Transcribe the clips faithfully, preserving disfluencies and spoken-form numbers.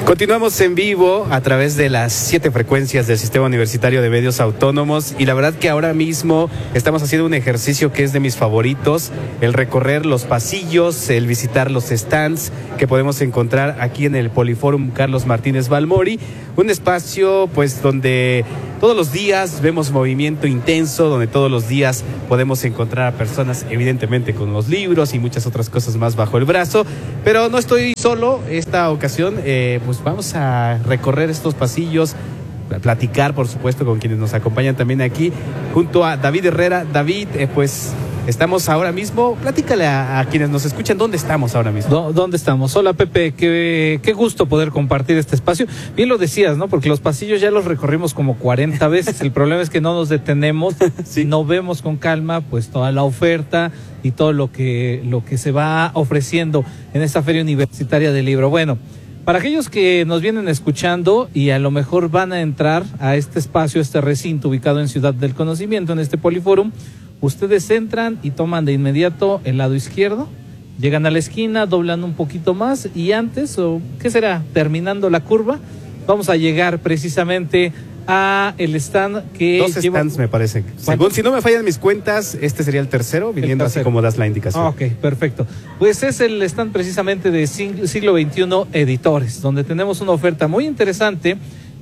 Continuamos en vivo a través de las siete frecuencias del Sistema Universitario de Medios Autónomos, y la verdad que ahora mismo estamos haciendo un ejercicio que es de mis favoritos, el recorrer los pasillos, el visitar los stands que podemos encontrar aquí en el Poliforum Carlos Martínez Balmori, un espacio pues donde todos los días vemos movimiento intenso, donde todos los días podemos encontrar a personas evidentemente con los libros y muchas otras cosas más bajo el brazo, pero no estoy solo esta ocasión. eh, pues vamos a recorrer estos pasillos, a platicar por supuesto con quienes nos acompañan también aquí, junto a David Herrera. David, eh, pues estamos ahora mismo, platícale a, a quienes nos escuchan, ¿dónde estamos ahora mismo? ¿Dónde estamos? Hola Pepe, qué, qué gusto poder compartir este espacio. Bien lo decías, ¿no? Porque los pasillos ya los recorrimos como cuarenta veces, el problema es que no nos detenemos, sí. No vemos con calma pues toda la oferta y todo lo que, lo que se va ofreciendo en esta Feria Universitaria del Libro. Bueno, para aquellos que nos vienen escuchando y a lo mejor van a entrar a este espacio, este recinto ubicado en Ciudad del Conocimiento, en este Poliforum, ustedes entran y toman de inmediato el lado izquierdo, llegan a la esquina, doblan un poquito más y antes, o ¿qué será? Terminando la curva, vamos a llegar precisamente a el stand que Dos lleva... stands me parece. Según, si no me fallan mis cuentas, este sería el tercero, viniendo el tercero. Así como das la indicación. Ah, ok, perfecto. Pues es el stand precisamente de Siglo veintiuno Editores, donde tenemos una oferta muy interesante,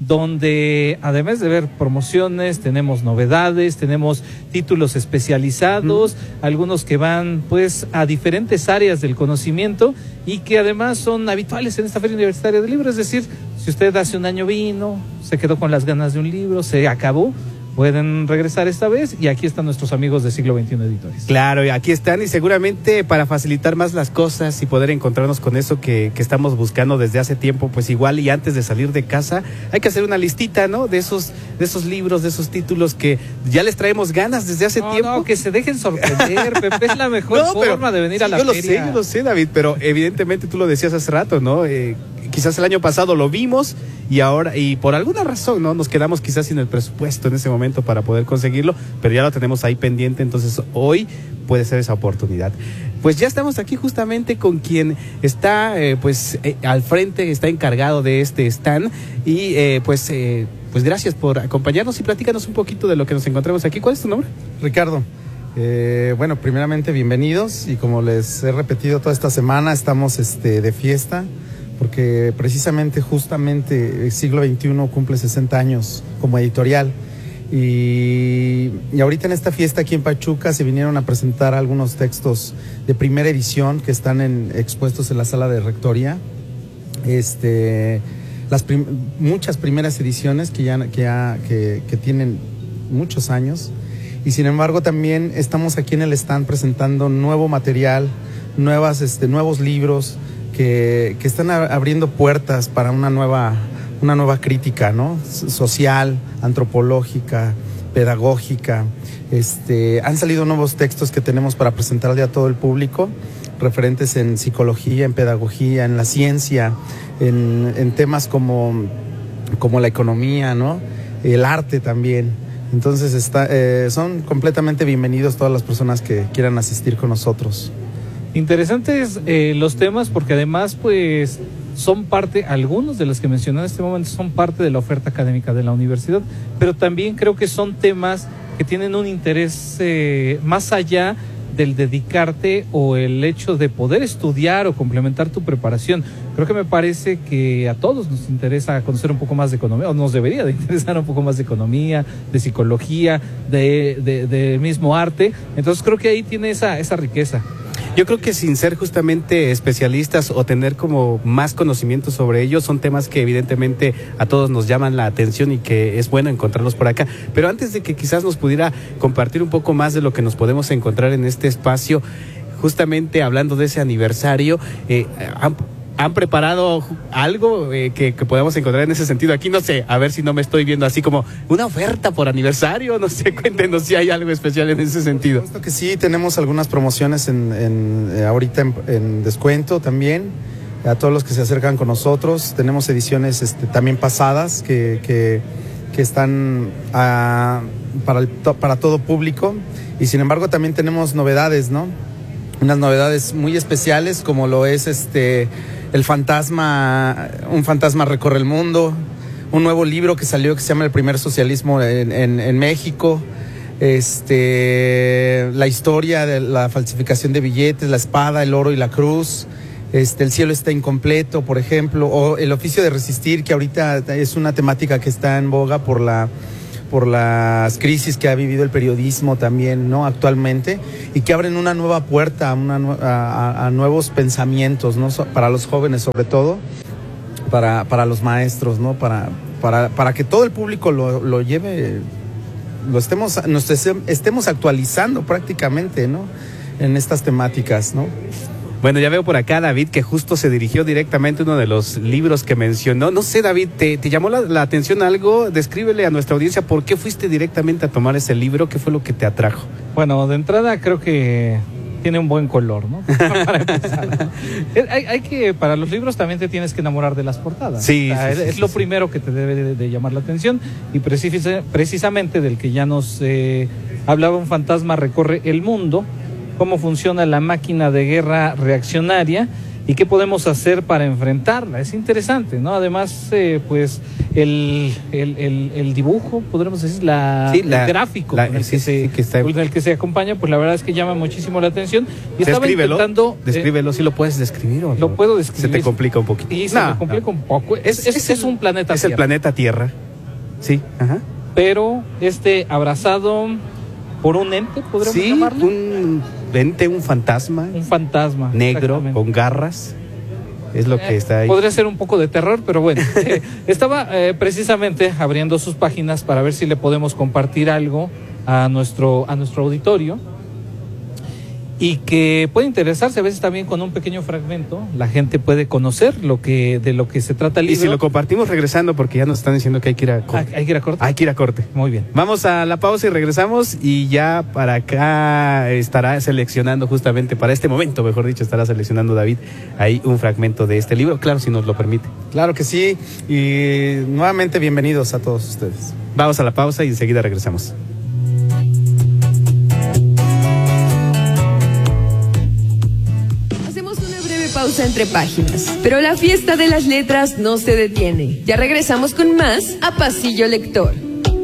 donde además de ver promociones, tenemos novedades, tenemos títulos especializados, mm. algunos que van pues a diferentes áreas del conocimiento y que además son habituales en esta Feria Universitaria del Libro. Es decir, si usted hace un año vino, se quedó con las ganas de un libro, se acabó, pueden regresar esta vez y aquí están nuestros amigos de Siglo veintiuno Editores. Claro, y aquí están, y seguramente para facilitar más las cosas y poder encontrarnos con eso que, que estamos buscando desde hace tiempo, pues igual y antes de salir de casa hay que hacer una listita, ¿no? De esos, de esos libros, de esos títulos que ya les traemos ganas desde hace no, tiempo. No, que se dejen sorprender, Pepe, es la mejor no, forma de venir sí, a la yo feria. Yo lo sé, yo lo sé, David, pero evidentemente tú lo decías hace rato, ¿no? Eh, quizás el año pasado lo vimos y ahora, y por alguna razón, ¿no? Nos quedamos quizás sin el presupuesto en ese momento para poder conseguirlo, pero ya lo tenemos ahí pendiente, entonces hoy puede ser esa oportunidad. Pues ya estamos aquí justamente con quien está eh, pues eh, al frente, está encargado de este stand y eh, pues eh, pues gracias por acompañarnos y platícanos un poquito de lo que nos encontramos aquí. ¿Cuál es tu nombre? Ricardo. Eh, bueno, primeramente bienvenidos, y como les he repetido toda esta semana, estamos este, de fiesta, porque precisamente, justamente, el Siglo veintiuno cumple sesenta años como editorial. Y, y ahorita en esta fiesta aquí en Pachuca se vinieron a presentar algunos textos de primera edición que están en, expuestos en la sala de rectoría. Este, las prim, muchas primeras ediciones que, ya, que, ya, que, que tienen muchos años. Y sin embargo también estamos aquí en el stand presentando nuevo material, nuevas, este, nuevos libros, Que, que están abriendo puertas para una nueva, una nueva crítica, ¿no? Social, antropológica, pedagógica. Este, han salido nuevos textos que tenemos para presentarle a todo el público, referentes en psicología, en pedagogía, en la ciencia, en, en temas como, como la economía, ¿no? El arte también. Entonces está, eh, son completamente bienvenidos todas las personas que quieran asistir con nosotros. Interesantes eh, los temas, porque además pues son parte, algunos de los que mencioné en este momento son parte de la oferta académica de la universidad, pero también creo que son temas que tienen un interés eh, más allá del dedicarte o el hecho de poder estudiar o complementar tu preparación. Creo que me parece que a todos nos interesa conocer un poco más de economía, o nos debería de interesar un poco más de economía, de psicología, de, de, de mismo arte. Entonces creo que ahí tiene esa, esa riqueza. Yo creo que sin ser justamente especialistas o tener como más conocimiento sobre ellos, son temas que evidentemente a todos nos llaman la atención y que es bueno encontrarlos por acá. Pero antes de que quizás nos pudiera compartir un poco más de lo que nos podemos encontrar en este espacio, justamente hablando de ese aniversario, eh, han, ¿han preparado algo eh, que, que podamos encontrar en ese sentido? Aquí no sé, a ver si no me estoy viendo así como una oferta por aniversario, no sé, cuéntenos si hay algo especial en ese sentido. Por supuesto que sí, tenemos algunas promociones en, en, eh, ahorita en, en descuento también, a todos los que se acercan con nosotros. Tenemos ediciones este, también pasadas que, que, que están a, para, el, para todo público, y sin embargo también tenemos novedades, ¿no? Unas novedades muy especiales, como lo es este... El fantasma, un fantasma recorre el mundo, un nuevo libro que salió que se llama El primer socialismo en, en, en México, este, la historia de la falsificación de billetes, la espada, el oro y la cruz, este, el cielo está incompleto, por ejemplo, o el oficio de resistir, que ahorita es una temática que está en boga por la por las crisis que ha vivido el periodismo también, ¿no? Actualmente, y que abren una nueva puerta a, una, a, a nuevos pensamientos, ¿no? Para los jóvenes sobre todo, para, para los maestros, ¿no? Para, para, para que todo el público lo, lo lleve, lo estemos, nos estemos actualizando prácticamente, ¿no? En estas temáticas, ¿no? Bueno, ya veo por acá, David, que justo se dirigió directamente a uno de los libros que mencionó. No sé, David, ¿te, te llamó la, la atención algo? Descríbele a nuestra audiencia por qué fuiste directamente a tomar ese libro, qué fue lo que te atrajo. Bueno, de entrada creo que tiene un buen color, ¿no? Para empezar. hay, hay que, para los libros también te tienes que enamorar de las portadas. Sí, o sea, sí, es, sí, es sí, lo sí. primero que te debe de, de llamar la atención, y precisa, precisamente del que ya nos eh, hablaba Un fantasma recorre el mundo, cómo funciona la máquina de guerra reaccionaria y qué podemos hacer para enfrentarla. Es interesante, ¿no? Además, eh, pues, el, el, el, el dibujo, podríamos decir, la, Sí, la- el gráfico la- con, el sí, que sí, se, sí, que está- con el que se acompaña, pues la verdad es que llama muchísimo la atención. Y estaba Descríbelo, intentando... eh, descríbelo, ¿sí lo puedes describir o lo no? puedo describir. Se te complica un poquito. Y se No, me complica no. un poco. Es, es, es un planeta Es el Tierra, planeta Tierra. Sí, ajá. pero este abrazado por un ente, podríamos Sí, llamarlo. un ente, un fantasma Un fantasma. negro exactamente. con garras. Es lo que Eh, está ahí. Podría ser un poco de terror, pero bueno. eh, estaba eh, precisamente abriendo sus páginas para ver si le podemos compartir algo a nuestro, a nuestro auditorio, y que puede interesarse. A veces también con un pequeño fragmento la gente puede conocer lo que, de lo que se trata el Y libro. si lo compartimos regresando, porque ya nos están diciendo que hay que ir a Ah, corte. hay que ir a corte. Hay que ir a corte. Muy bien. Vamos a la pausa y regresamos, y ya para acá estará seleccionando, justamente para este momento, mejor dicho, estará seleccionando David ahí un fragmento de este libro, claro, si nos lo permite. Claro que sí, y nuevamente bienvenidos a todos ustedes. Vamos a la pausa y enseguida regresamos. Hacemos una breve pausa entre páginas, pero la fiesta de las letras no se detiene. Ya regresamos con más a Pasillo Lector.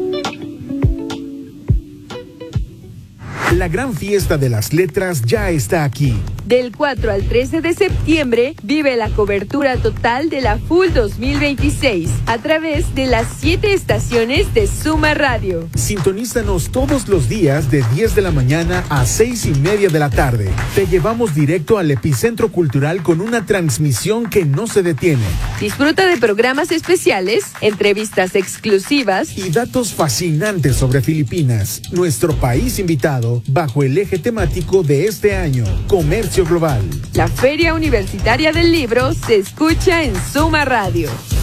La gran fiesta de las letras ya está aquí. Del cuatro al trece de septiembre, vive la cobertura total de la F U L dos mil veintiséis a través de las siete estaciones de Suma Radio. Sintonízanos todos los días de diez de la mañana a seis y media de la tarde. Te llevamos directo al epicentro cultural con una transmisión que no se detiene Disfruta de programas especiales, entrevistas exclusivas, y datos fascinantes sobre Filipinas, nuestro país invitado, bajo el eje temático de este año, comercio global. la Feria Universitaria del Libro se escucha en Suma Radio.